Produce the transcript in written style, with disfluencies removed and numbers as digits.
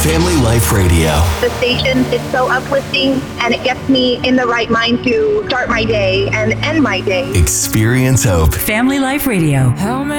Family Life Radio. The station is so uplifting, and it gets me in the right mind to start my day and end my day. Experience hope. Family Life Radio.